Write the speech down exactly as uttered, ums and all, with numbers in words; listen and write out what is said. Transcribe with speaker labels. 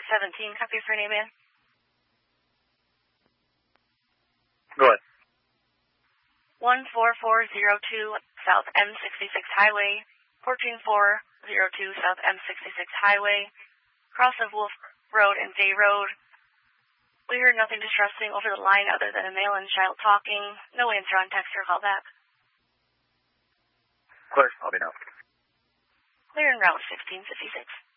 Speaker 1: seventeen, copy for name, man.
Speaker 2: Go ahead.
Speaker 1: one four four zero two South M sixty-six Highway, fourteen four zero two South M sixty-six Highway, cross of Wolf Road and Day Road. We heard nothing distressing over the line other than a male and child talking. No answer on text or callback.
Speaker 2: Clear, I'll be now.
Speaker 1: Clear en route fifteen fifty-six.